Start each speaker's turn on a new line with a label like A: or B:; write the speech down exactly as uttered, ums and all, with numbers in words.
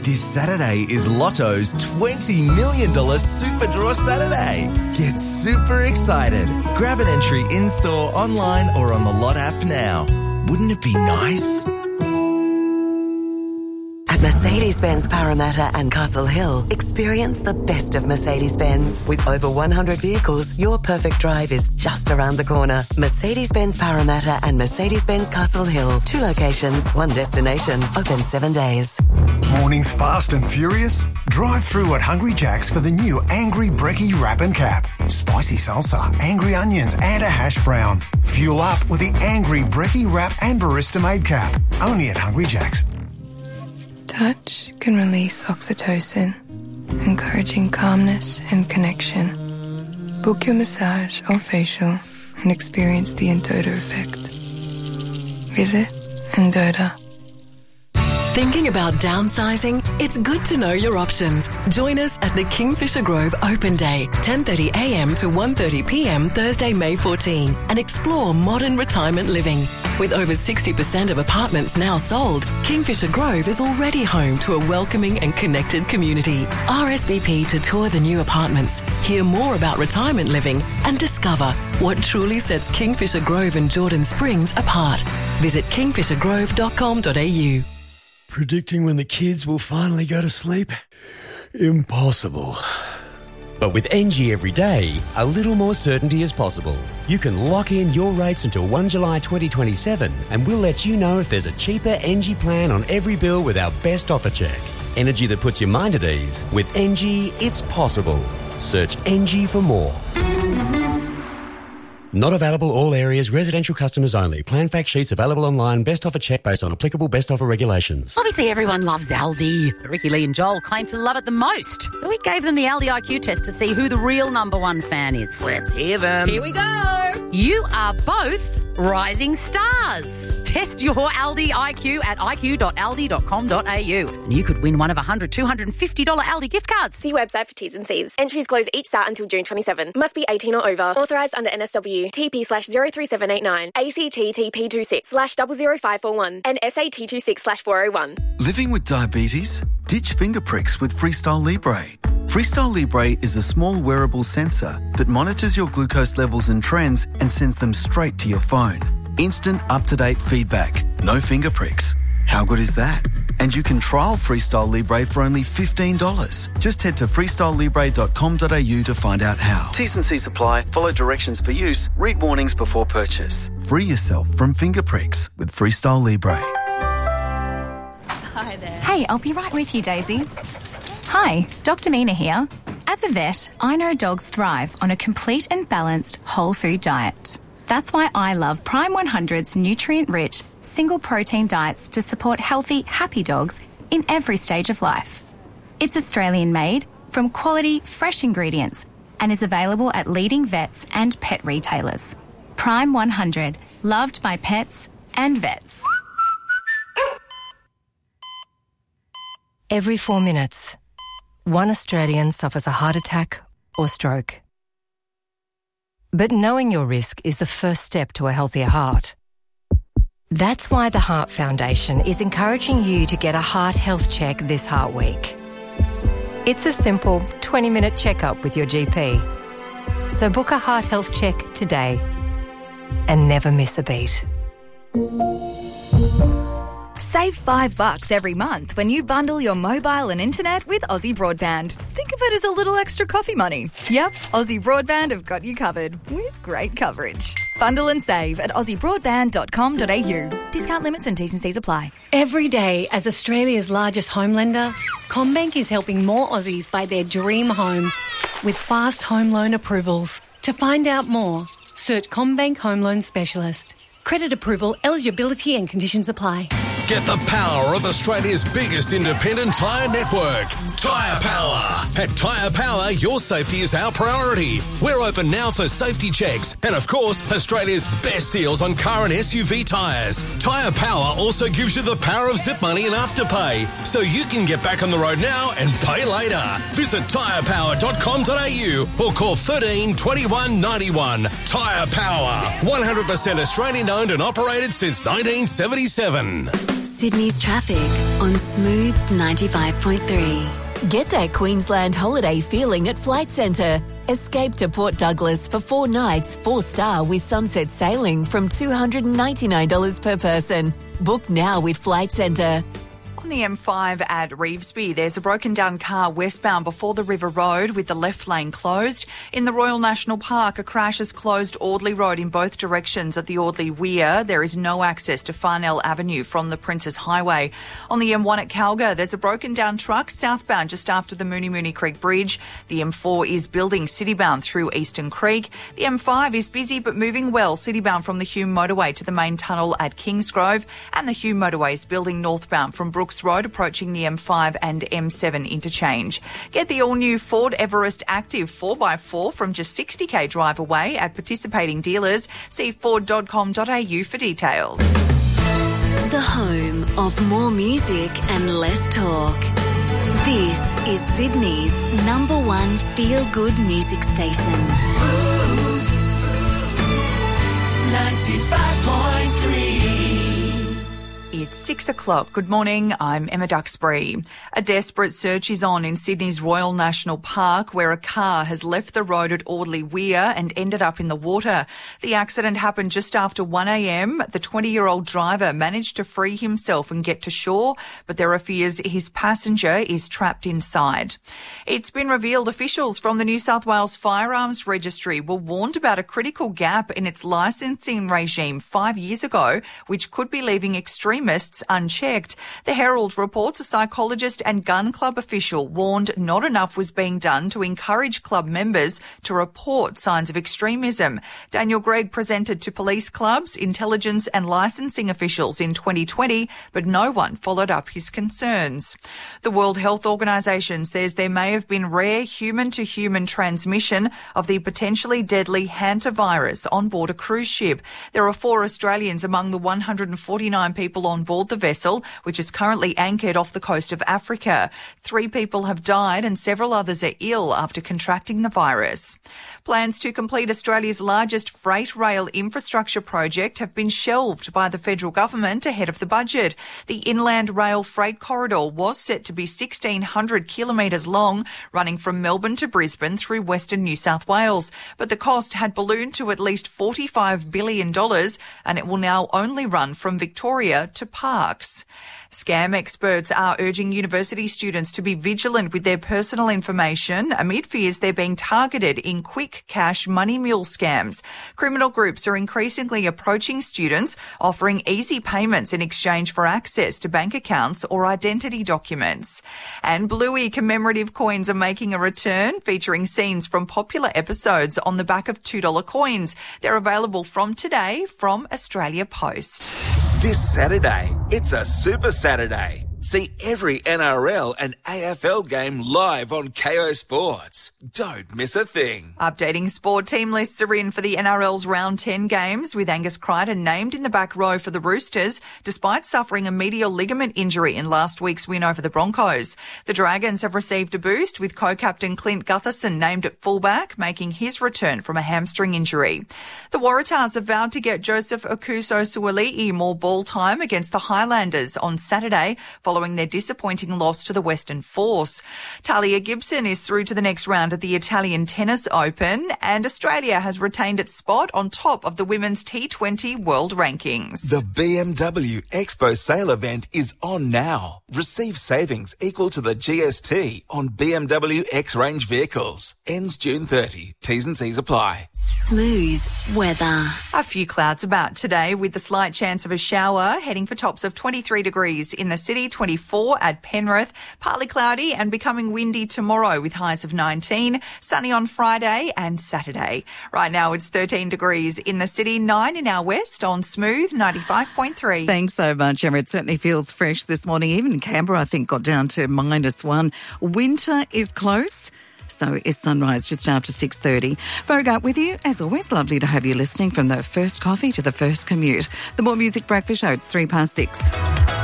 A: This Saturday is Lotto's twenty million dollars Super Draw Saturday. Get super excited. Grab an entry in-store, online or on the Lot app now. Wouldn't it be nice?
B: At Mercedes-Benz Parramatta and Castle Hill, experience the best of Mercedes-Benz. With over one hundred vehicles, your perfect drive is just around the corner. Mercedes-Benz Parramatta and Mercedes-Benz Castle Hill. Two locations, one destination. Open seven days.
C: Mornings fast and furious? Drive through at Hungry Jack's for the new Angry Brekkie Wrap and Cap. Spicy salsa, angry onions and a hash brown. Fuel up with the Angry Brekkie Wrap and Barista Made Cap. Only at Hungry Jack's.
D: Touch can release oxytocin, encouraging calmness and connection. Book your massage or facial and experience the Endota effect. Visit Endota.
E: Thinking about downsizing? It's good to know your options. Join us at the Kingfisher Grove Open Day, ten thirty a m to one thirty p m Thursday, May fourteenth, and explore modern retirement living. With over sixty percent of apartments now sold, Kingfisher Grove is already home to a welcoming and connected community. R S V P to tour the new apartments, hear more about retirement living, and discover what truly sets Kingfisher Grove and Jordan Springs apart. Visit kingfisher grove dot com dot a u.
F: Predicting when the kids will finally go to sleep? Impossible. But with N G Everyday, a little more certainty is possible. You can lock in your rates until the first of July twenty twenty-seven and we'll let you know if there's a cheaper N G plan on every bill with our best offer check. Energy that puts your mind at ease. With N G, it's possible. Search N G for more. Not available all areas, residential customers only. Plan fact sheets available online. Best offer check based on applicable best offer regulations.
G: Obviously everyone loves Aldi, but Ricky, Lee and Joel claim to love it the most. So we gave them the Aldi I Q test to see who the real number one fan is.
H: Let's hear them.
G: Here we go. You are both rising stars. Test your Aldi I Q at i q dot aldi dot com dot a u. And you could win one of one hundred, two hundred fifty dollars Aldi gift cards.
I: See website for T's and C's. Entries close each start until June twenty-seventh. Must be eighteen or over. Authorised under N S W. T P slash zero three seven eight nine. A C T T P two six slash zero zero five four one. And S A T two six slash four oh one.
J: Living with diabetes? Ditch finger pricks with Freestyle Libre. Freestyle Libre is a small wearable sensor that monitors your glucose levels and trends and sends them straight to your phone. Instant, up-to-date feedback. No finger pricks. How good is that? And you can trial Freestyle Libre for only fifteen dollars. Just head to freestyle libre dot com dot a u to find out how. T's and C's apply. Follow directions for use. Read warnings before purchase. Free yourself from finger pricks with Freestyle Libre.
K: Hi there. Hey, I'll be right with you, Daisy. Hi, Doctor Mina here. As a vet, I know dogs thrive on a complete and balanced whole food diet. That's why I love Prime one hundred's nutrient-rich, single-protein diets to support healthy, happy dogs in every stage of life. It's Australian-made, from quality, fresh ingredients, and is available at leading vets and pet retailers. Prime one hundred, loved by pets and vets.
L: Every four minutes, one Australian suffers a heart attack or stroke. But knowing your risk is the first step to a healthier heart. That's why the Heart Foundation is encouraging you to get a heart health check this Heart Week. It's a simple twenty-minute checkup with your G P. So book a heart health check today and never miss a beat.
M: Save five bucks every month when you bundle your mobile and internet with Aussie Broadband. Think of it as a little extra coffee money. Yep, Aussie Broadband have got you covered with great coverage. Bundle and save at aussie broadband dot com dot a u. Discount limits and T's and C's apply.
N: Every day, as Australia's largest home lender, CommBank is helping more Aussies buy their dream home with fast home loan approvals. To find out more, search CommBank Home Loan Specialist. Credit approval, eligibility and conditions apply.
O: Get the power of Australia's biggest independent tyre network, Tyre Power. At Tyre Power, your safety is our priority. We're open now for safety checks and, of course, Australia's best deals on car and S U V tyres. Tyre Power also gives you the power of zip money and afterpay, so you can get back on the road now and pay later. Visit tyre power dot com dot a u or call thirteen twenty-one ninety-one. Tyre Power, one hundred percent Australian owned and operated since nineteen seventy-seven.
H: Sydney's traffic on Smooth ninety-five point three. Get that Queensland holiday feeling at Flight Centre. Escape to Port Douglas for four nights, four star with sunset sailing from two hundred ninety-nine dollars per person. Book now with Flight Centre.
P: On the M five at Revesby, there's a broken down car westbound before the River Road with the left lane closed. In the Royal National Park, a crash has closed Audley Road in both directions at the Audley Weir. There is no access to Farnell Avenue from the Princes Highway. On the M one at Calga, there's a broken down truck southbound just after the Mooney Mooney Creek Bridge. The M four is building citybound through Eastern Creek. The M five is busy but moving well citybound from the Hume Motorway to the main tunnel at Kingsgrove. And the Hume Motorway is building northbound from Brooks Road approaching the M five and M seven interchange. Get the all-new Ford Everest Active four by four from just sixty k drive away at participating dealers. See ford dot com dot a u for details.
H: The home of more music and less talk. This is Sydney's number one feel-good music station.
Q: Smooth ninety-five point three.
P: It's six o'clock. Good morning. I'm Emma Duxbury. A desperate search is on in Sydney's Royal National Park, where a car has left the road at Audley Weir and ended up in the water. The accident happened just after one a m. The twenty-year-old driver managed to free himself and get to shore, but there are fears his passenger is trapped inside. It's been revealed officials from the New South Wales Firearms Registry were warned about a critical gap in its licensing regime five years ago, which could be leaving extremists unchecked. The Herald reports a psychologist and gun club official warned not enough was being done to encourage club members to report signs of extremism. Daniel Gregg presented to police clubs, intelligence and licensing officials in twenty twenty, but no one followed up his concerns. The World Health Organization says there may have been rare human-to-human transmission of the potentially deadly hantavirus on board a cruise ship. There are four Australians among the one hundred forty-nine people on board the vessel, which is currently anchored off the coast of Africa. Three people have died and several others are ill after contracting the virus. Plans to complete Australia's largest freight rail infrastructure project have been shelved by the federal government ahead of the budget. The Inland Rail Freight Corridor was set to be sixteen hundred kilometres long, running from Melbourne to Brisbane through Western New South Wales. But the cost had ballooned to at least forty-five billion dollars, and it will now only run from Victoria to Parks. Scam experts are urging university students to be vigilant with their personal information amid fears they're being targeted in quick cash money mule scams. Criminal groups are increasingly approaching students, offering easy payments in exchange for access to bank accounts or identity documents. And Bluey commemorative coins are making a return, featuring scenes from popular episodes on the back of two dollar coins. They're available from today from Australia Post.
R: This Saturday, it's a Super Saturday. See every N R L and A F L game live on Kayo Sports. Don't miss a thing.
P: Updating sport, team lists are in for the N R L's round ten games, with Angus Crichton named in the back row for the Roosters, despite suffering a medial ligament injury in last week's win over the Broncos. The Dragons have received a boost, with co-captain Clint Gutherson named at fullback, making his return from a hamstring injury. The Waratahs have vowed to get Joseph Okuso-Suali'i more ball time against the Highlanders on Saturday, following their disappointing loss to the Western Force. Talia Gibson is through to the next round at the Italian Tennis Open, and Australia has retained its spot on top of the women's T twenty world rankings.
R: The B M W Expo sale event is on now. Receive savings equal to the G S T on B M W X-Range vehicles. Ends June thirtieth. T's and C's apply.
H: Smooth weather.
P: A few clouds about today, with the slight chance of a shower, heading for tops of twenty-three degrees in the city, twenty-four at Penrith, partly cloudy and becoming windy tomorrow with highs of nineteen, sunny on Friday and Saturday. Right now it's thirteen degrees in the city, nine in our west on Smooth ninety-five point three.
S: Thanks so much, Emma. It certainly feels fresh this morning. Even Canberra, I think, got down to minus one. Winter is close. So is sunrise just after six thirty. Bogart with you. As always, lovely to have you listening from the first coffee to the first commute. The More Music Breakfast Show, it's three past six.